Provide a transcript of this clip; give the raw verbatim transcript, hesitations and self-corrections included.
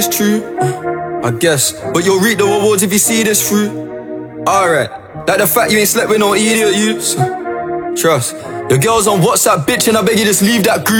it's true, uh, I guess. But you'll reap the rewards if you see this through. Alright, like the fact you ain't slept with no idiot, you. So, trust. Your girl's on WhatsApp, bitch, and I beg you just leave that group.